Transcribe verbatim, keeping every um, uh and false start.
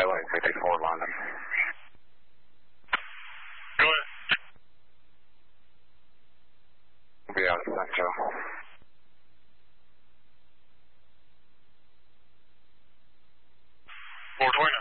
Highway fifty-four London. Go ahead. Be out of Central. four twenty.